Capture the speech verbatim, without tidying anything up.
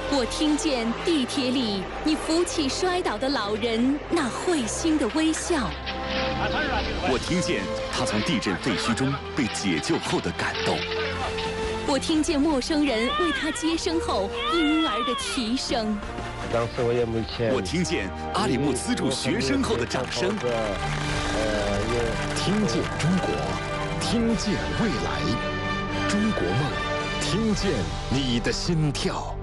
我听见地铁里你扶起摔倒的老人那会心的微笑， 我听见他从地震废墟中被解救后的感动， 我听见陌生人为他接生后婴儿的啼声。 当时我也没钱。 我听见阿里木资助学生后的掌声。 呃， 听见中国，听见未来，中国梦，听见你的心跳。